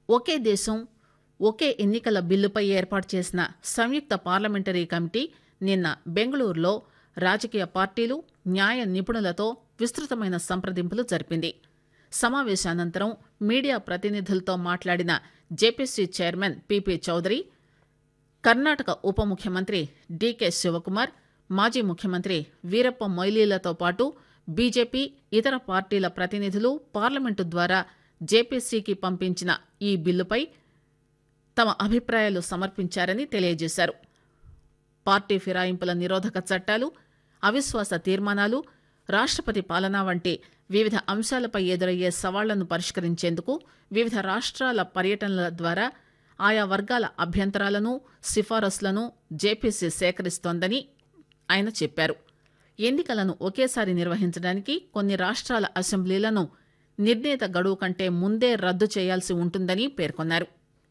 ఒకే దేశం ఒకే ఎన్నికల బిల్లుపై ఏర్పాటు చేసిన సంయుక్త పార్లమెంటరీ కమిటీ నిన్న బెంగళూరులో రాజకీయ పార్టీలు న్యాయ నిపుణులతో విస్తృతమైన సంప్రదింపులు జరిపింది. సమావేశానంతరం మీడియా ప్రతినిధులతో మాట్లాడిన JPC chairman PP Chowdary, Karnataka ఉప ముఖ్యమంత్రి డీకే శివకుమార్, మాజీ ముఖ్యమంత్రి వీరప్ప మొయిలీలతో పాటు బీజేపీ, ఇతర పార్టీల ప్రతినిధులు పార్లమెంటు ద్వారా జేపీసీకి పంపించిన ఈ బిల్లుపై తమ అభిప్రాయాలు సమర్పించారని తెలియజేశారు. పార్టీ ఫిరాయింపుల నిరోధక చట్టాలు, అవిశ్వాస తీర్మానాలు, రాష్ట్రపతి పాలన వంటి వివిధ అంశాలపై ఎదురయ్యే సవాళ్లను పరిష్కరించేందుకు వివిధ రాష్ట్రాల పర్యటనల ద్వారా ఆయా వర్గాల అభ్యంతరాలను, సిఫారసులను జేపీసీ సేకరిస్తోందని ఆయన చెప్పారు. ఎన్నికలను ఒకేసారి నిర్వహించడానికి కొన్ని రాష్ట్రాల అసెంబ్లీలను నిర్ణీత గడువు కంటే ముందే రద్దు చేయాల్సి ఉంటుందని పేర్కొన్నారు.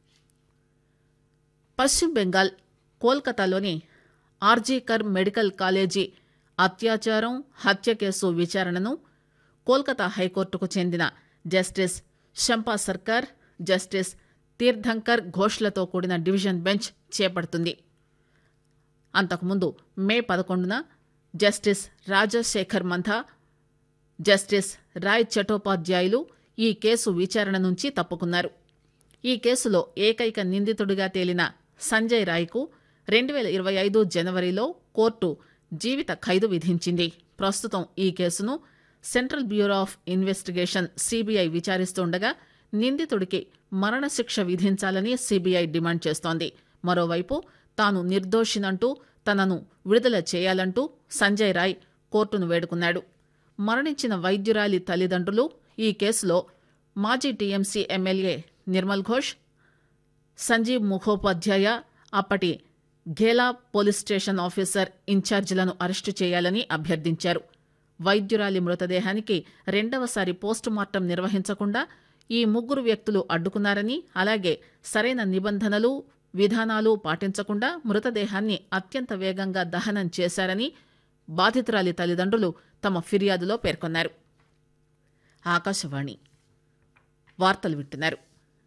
పశ్చిమ బెంగాల్ కోల్కతాలోని ఆర్జీకర్ మెడికల్ కాలేజీ అత్యాచారం, హత్య కేసు విచారణను కోల్కతా హైకోర్టుకు చెందిన జస్టిస్ శంపా సర్కార్, జస్టిస్ తీర్థంకర్ ఘోష్లతో కూడిన డివిజన్ బెంచ్ చేపడుతుంది. అంతకుముందు మే 11న జస్టిస్ రాజశేఖర్ మంథా, జస్టిస్ రాయ్ చటోపాధ్యాయులు ఈ కేసు విచారణ నుంచి తప్పుకున్నారు. ఈ కేసులో ఏకైక నిందితుడిగా తేలిన సంజయ్ రాయ్కు 2025 జనవరిలో కోర్టు జీవిత ఖైదు విధించింది. ప్రస్తుతం ఈ కేసును central bureau of investigation CBI విచారిస్తుండగా నిందితుడికి మరణశిక్ష విధించాలని సిబిఐ డిమాండ్ చేస్తోంది. మరోవైపు తాను నిర్దోషినంటూ తనను విడుదల చేయాలంటూ సంజయ్ రాయ్ కోర్టును వేడుకున్నాడు. మరణించిన వైద్యురాలి తల్లిదండ్రులు ఈ కేసులో మాజీ టీఎంసీ ఎమ్మెల్యే నిర్మల్ ఘోష్, సంజీవ్ ముఖోపాధ్యాయ, అప్పటి ఘేలా పోలీస్ స్టేషన్ ఆఫీసర్ ఇన్ఛార్జీలను అరెస్టు చేయాలని అభ్యర్థించారు. వైద్యురాలి మృతదేహానికి రెండవసారి పోస్టుమార్టం నిర్వహించకుండా ఈ ముగ్గురు వ్యక్తులు అడ్డుకున్నారని, అలాగే సరైన నిబంధనలు, విధానాలు పాటించకుండా మృతదేహాన్ని అత్యంత వేగంగా దహనం చేశారని బాధితురాలి తల్లిదండ్రులు తమ ఫిర్యాదులో పేర్కొన్నారు. ఆకాశవాణి వార్తలు వింటున్నారు.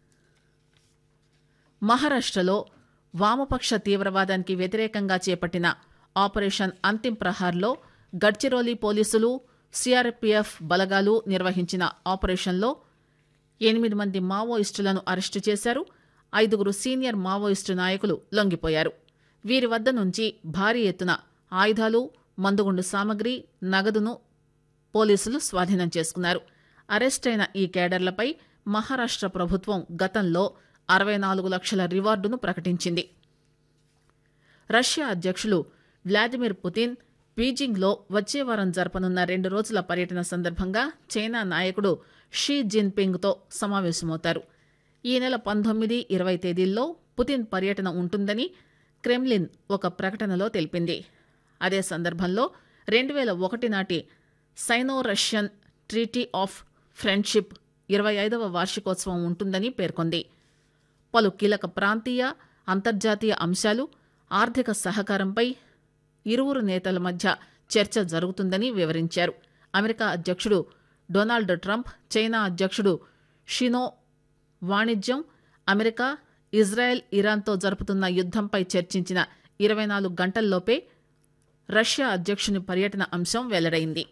మహారాష్ట్రలో వామపక్ష తీవ్రవాదానికి వ్యతిరేకంగా చేపట్టిన ఆపరేషన్ అంతిమ్ ప్రహార్లో గడ్చిరోలి పోలీసులు, సీఆర్పీఎఫ్ బలగాలు నిర్వహించిన ఆపరేషన్లో 8 మంది మావోయిస్టులను అరెస్టు చేశారు. 5 సీనియర్ మావోయిస్టు నాయకులు లొంగిపోయారు. వీరి వద్ద నుంచి భారీ ఎత్తున ఆయుధాలు, మందుగుండు సామగ్రి, నగదును పోలీసులు స్వాధీనం చేసుకున్నారు. అరెస్టైన ఈ కేడర్లపై మహారాష్ట్ర ప్రభుత్వం గతంలో 64 లక్షల రివార్డును ప్రకటించింది. రష్యా అధ్యక్షులు వ్లాదిమిర్ పుతిన్ బీజింగ్లో వచ్చే వారం జరపనున్న 2 రోజుల పర్యటన సందర్భంగా చైనా నాయకుడు షీ జిన్పింగ్తో సమావేశమవుతారు. ఈ నెల 19, 20 తేదీల్లో పుతిన్ పర్యటన ఉంటుందని క్రెమ్లిన్ ఒక ప్రకటనలో తెలిపింది. అదే సందర్భంలో 2001 నాటి cyano Russian treaty of friendship 25వ వార్షికోత్సవం ఉంటుందని పేర్కొంది. పలు కీలక ప్రాంతీయ, అంతర్జాతీయ అంశాలు, ఆర్థిక సహకారంపై ఇరువురు నేతల మధ్య చర్చ జరుగుతుందని వివరించారు. అమెరికా అధ్యక్షుడు డొనాల్డ్ ట్రంప్, చైనా అధ్యక్షుడు షినో వాణిజ్యం, అమెరికా, ఇజ్రాయెల్, ఇరాన్తో జరుపుతున్న యుద్దంపై చర్చించిన 24 గంటల్లోపే రష్యా అధ్యక్షుని పర్యటన అంశం వెల్లడైంది.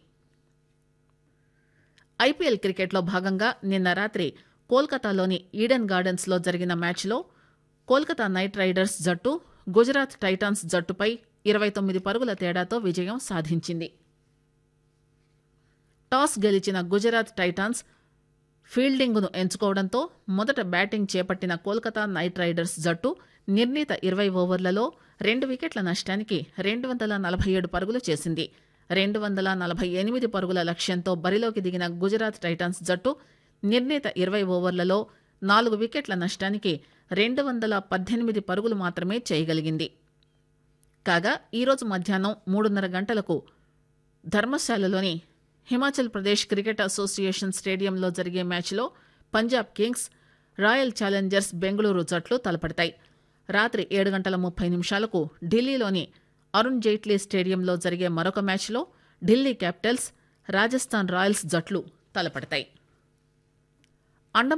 ఐపీఎల్ క్రికెట్లో భాగంగా నిన్న రాత్రి కోల్కతాలోని ఈడెన్ గార్డెన్స్లో జరిగిన మ్యాచ్లో కోల్కతా నైట్ రైడర్స్ జట్టు గుజరాత్ టైటాన్స్ జట్టుపై 29 పరుగుల తేడాతో విజయం సాధించింది. టాస్ గెలిచిన గుజరాత్ టైటాన్స్ ఫీల్డింగ్ను ఎంచుకోవడంతో మొదట బ్యాటింగ్ చేపట్టిన కోల్కతా నైట్ రైడర్స్ జట్టు నిర్ణీత 20 ఓవర్లలో 2 వికెట్ల నష్టానికి 247 పరుగులు చేసింది. 248 పరుగుల లక్ష్యంతో బరిలోకి దిగిన గుజరాత్ టైటాన్స్ జట్టు నిర్ణీత 20 ఓవర్లలో 4 వికెట్ల నష్టానికి 218 పరుగులు మాత్రమే చేయగలిగింది. కాగా ఈరోజు మధ్యాహ్నం 3:30 గంటలకు ధర్మశాలలోని హిమాచల్ ప్రదేశ్ క్రికెట్ అసోసియేషన్ స్టేడియంలో జరిగే మ్యాచ్లో Punjab Kings, royal Challengers Bengaluru జట్లు తలపడతాయి. రాత్రి 7:30 ఢిల్లీలోని అరుణ్ జైట్లీ స్టేడియంలో జరిగే మరొక మ్యాచ్లో ఢిల్లీ క్యాపిటల్స్, రాజస్థాన్ రాయల్స్ జట్లు తలపడతాయి.